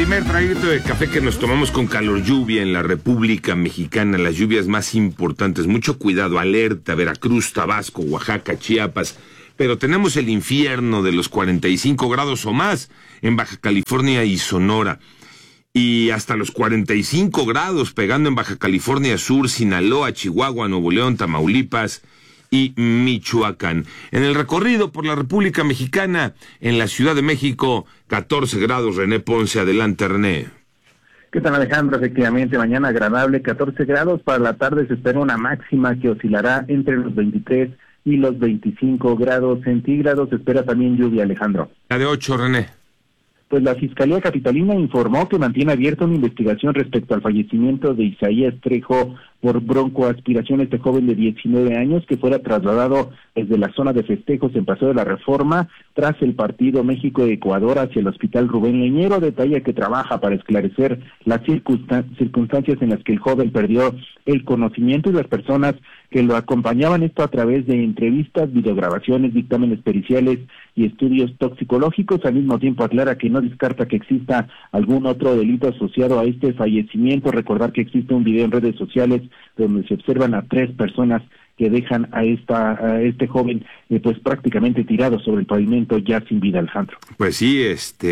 primer traguito de café que nos tomamos con calor, lluvia en la República Mexicana, las lluvias más importantes. Mucho cuidado, alerta, Veracruz, Tabasco, Oaxaca, Chiapas. Pero tenemos el infierno de los 45 grados o más en Baja California y Sonora. Y hasta los 45 grados pegando en Baja California Sur, Sinaloa, Chihuahua, Nuevo León, Tamaulipas y Michoacán. En el recorrido por la República Mexicana, en la Ciudad de México, 14 grados. René Ponce, adelante, René. ¿Qué tal, Alejandro? Efectivamente, mañana agradable, 14 grados. Para la tarde se espera una máxima que oscilará entre los 23 y los 25 grados centígrados. Se espera también lluvia, Alejandro. La de 8, René. Pues la Fiscalía Capitalina informó que mantiene abierta una investigación respecto al fallecimiento de Isaías Trejo por broncoaspiración, este joven de 19 años que fuera trasladado desde la zona de festejos en Paseo de la Reforma tras el partido México-Ecuador hacia el Hospital Rubén Leñero. Detalla que trabaja para esclarecer las circunstancias en las que el joven perdió el conocimiento y las personas que lo acompañaban, esto a través de entrevistas, videograbaciones, dictámenes periciales y estudios toxicológicos. Al mismo tiempo aclara que no descarta que exista algún otro delito asociado a este fallecimiento. Recordar que existe un video en redes sociales donde se observan a 3 personas que dejan a este joven pues prácticamente tirado sobre el pavimento, ya sin vida, Alejandro. Pues sí,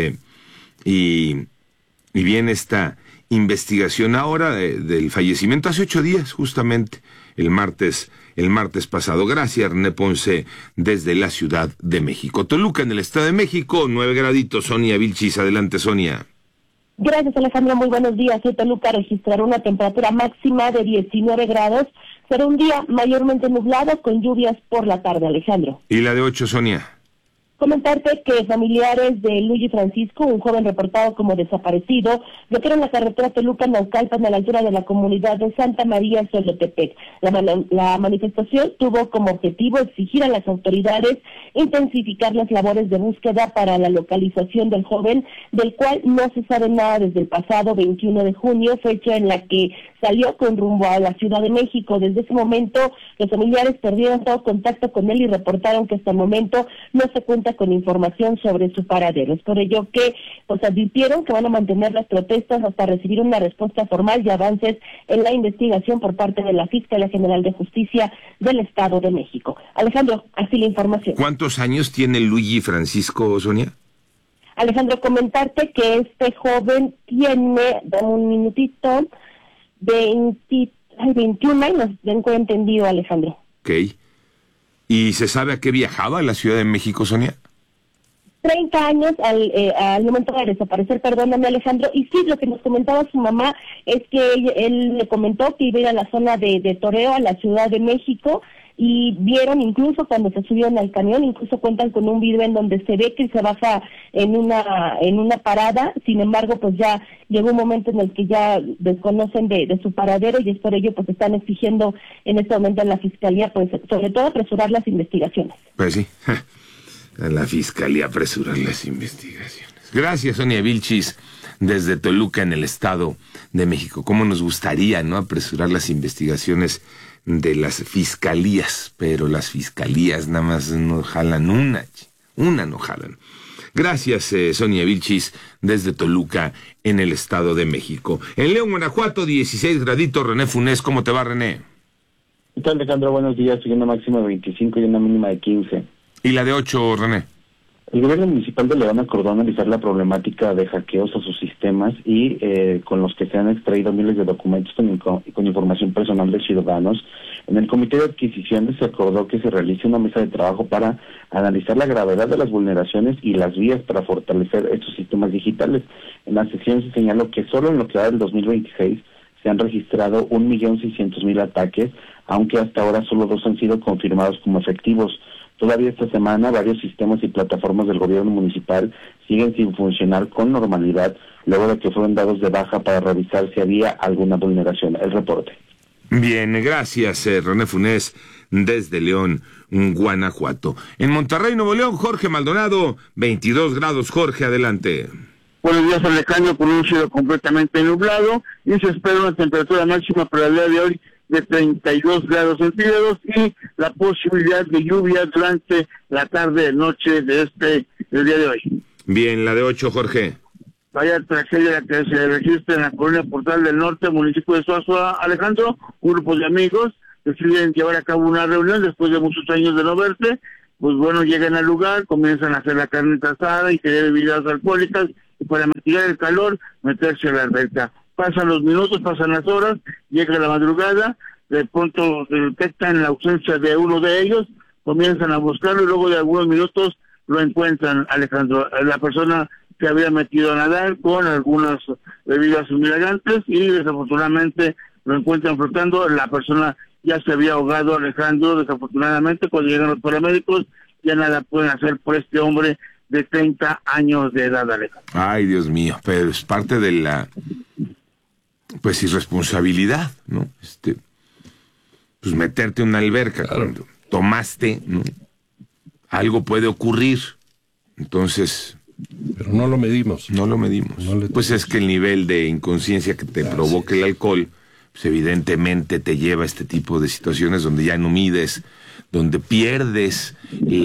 y viene esta investigación ahora del fallecimiento hace 8 días, justamente, el martes pasado. Gracias, René Ponce, desde la Ciudad de México. Toluca, en el Estado de México, 9 graditos. Sonia Vilchis, adelante, Sonia. Gracias, Alejandro, muy buenos días. Hoy Toluca registrará una temperatura máxima de 19 grados. Será un día mayormente nublado con lluvias por la tarde, Alejandro. ¿Y la de 8, Sonia? Comentarte que familiares de Luigi Francisco, un joven reportado como desaparecido, bloquearon la carretera Toluca-Naucalpan a la altura de la comunidad de Santa María Solotepec. La manifestación tuvo como objetivo exigir a las autoridades intensificar las labores de búsqueda para la localización del joven, del cual no se sabe nada desde el pasado 21 de junio, fecha en la que salió con rumbo a la Ciudad de México. Desde ese momento, los familiares perdieron todo contacto con él y reportaron que hasta el momento no se cuenta con información sobre su paradero. Es por ello que pues advirtieron que van a mantener las protestas hasta recibir una respuesta formal y avances en la investigación por parte de la Fiscalía General de Justicia del Estado de México. Alejandro, así la información. ¿Cuántos años tiene Luigi Francisco, Sonia? Alejandro, comentarte que este joven tiene, dame un minutito, 21 años, tengo entendido, Alejandro. Ok. ¿Y se sabe a qué viajaba a la Ciudad de México, Sonia? 30 años al momento de desaparecer, perdóname, Alejandro. Y sí, lo que nos comentaba su mamá es que él le comentó que iba a ir a la zona de Toreo, a la Ciudad de México, y vieron incluso cuando se subieron al camión, incluso cuentan con un video en donde se ve que se baja en una parada. Sin embargo, pues ya llegó un momento en el que ya desconocen de su paradero, y es por ello pues están exigiendo en este momento a la Fiscalía, pues sobre todo apresurar las investigaciones. Pues sí, a la Fiscalía apresurar las investigaciones. Gracias, Sonia Vilchis, desde Toluca, en el Estado de México. Cómo nos gustaría, ¿no?, apresurar las investigaciones de las fiscalías, pero las fiscalías nada más no jalan una no jalan. Gracias, Sonia Vilchis, desde Toluca, en el Estado de México. En León, Guanajuato, 16 graditos. René Funes, ¿cómo te va, René? ¿Qué tal, Alejandro? Buenos días. Hay una máxima de 25 y una mínima de 15. ¿Y la de 8, René? El gobierno municipal de León acordó analizar la problemática de hackeos a sus sistemas y con los que se han extraído miles de documentos con información personal de ciudadanos. En el Comité de Adquisiciones se acordó que se realice una mesa de trabajo para analizar la gravedad de las vulneraciones y las vías para fortalecer estos sistemas digitales. En la sesión se señaló que solo en lo que va del 2026 se han registrado 1.600.000 ataques, aunque hasta ahora solo 2 han sido confirmados como efectivos. Todavía esta semana varios sistemas y plataformas del gobierno municipal siguen sin funcionar con normalidad, luego de que fueron dados de baja para revisar si había alguna vulneración. El reporte. Bien, gracias, René Funes, desde León, Guanajuato. En Monterrey, Nuevo León, Jorge Maldonado, 22 grados. Jorge, adelante. Buenos días, Alejandro, con un cielo completamente nublado y se espera una temperatura máxima para el día de hoy de 32 grados centígrados y la posibilidad de lluvia durante la tarde y noche del día de hoy. Bien, la de 8, Jorge. Vaya tragedia que se registra en la colonia Portal del Norte, municipio de Suazua. Alejandro, un grupo de amigos deciden llevar a cabo una reunión después de muchos años de no verse. Pues bueno, llegan al lugar, comienzan a hacer la carnita asada, ingerir bebidas alcohólicas, y para mitigar el calor, meterse a la alberca. Pasan los minutos, pasan las horas, llega la madrugada, de pronto detectan la ausencia de uno de ellos, comienzan a buscarlo y luego de algunos minutos lo encuentran, Alejandro. La persona se había metido a nadar con algunas bebidas embriagantes y desafortunadamente lo encuentran flotando. La persona ya se había ahogado, Alejandro. Desafortunadamente, cuando llegan los paramédicos, ya nada pueden hacer por este hombre de 30 años de edad, Alejandro. Ay, Dios mío, pero es parte de la, pues, irresponsabilidad, ¿no? Pues meterte en una alberca, claro. Cuando tomaste, ¿no? Algo puede ocurrir, entonces... Pero no lo medimos. No lo medimos. Pues es que el nivel de inconsciencia que te provoca el alcohol, pues evidentemente te lleva a este tipo de situaciones donde ya no mides, donde pierdes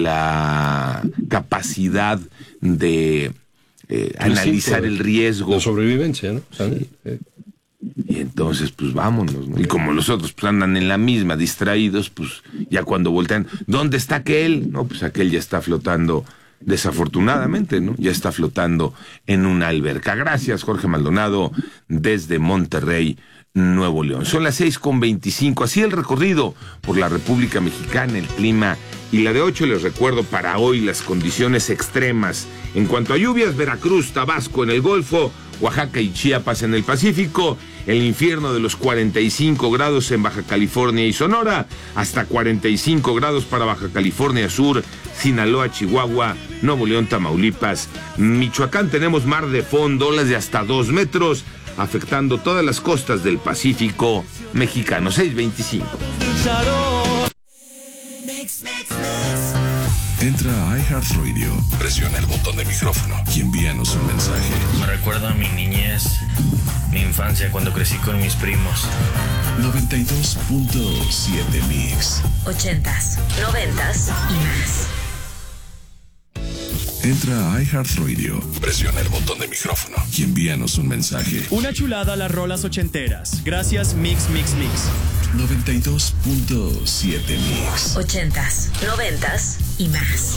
la capacidad de analizar el riesgo. La sobrevivencia, ¿no? Sí. Y entonces, pues vámonos, ¿no? Y como los otros pues andan en la misma, distraídos, pues ya cuando voltean, ¿dónde está aquel? No, pues aquel ya está flotando, desafortunadamente, ¿no? Ya está flotando en una alberca. Gracias, Jorge Maldonado, desde Monterrey, Nuevo León. Son las 6:25, así el recorrido por la República Mexicana, el clima y la de 8. Les recuerdo para hoy las condiciones extremas. En cuanto a lluvias, Veracruz, Tabasco en el Golfo, Oaxaca y Chiapas en el Pacífico, el infierno de los 45 grados en Baja California y Sonora, hasta 45 grados para Baja California Sur, Sinaloa, Chihuahua, Nuevo León, Tamaulipas, Michoacán. Tenemos mar de fondo, olas de hasta 2 metros, afectando todas las costas del Pacífico mexicano. 6:25. Entra a iHeartRadio, presiona el botón de micrófono y envíanos un mensaje. Me recuerda a mi niñez, mi infancia cuando crecí con mis primos. 92.7 Mix. 80s, 90s y más. Entra a iHeartRadio, presiona el botón de micrófono y envíanos un mensaje. Una chulada a las rolas ochenteras. Gracias, Mix, Mix, Mix. 92.7 Mix. 80s, 90s y más.